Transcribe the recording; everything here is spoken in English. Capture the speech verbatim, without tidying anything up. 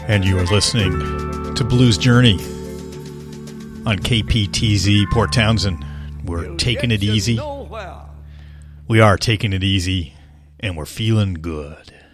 And you are listening to Blues Journey on K P T Z Port Townsend. We're taking it easy. We are taking it easy, and we're feeling good.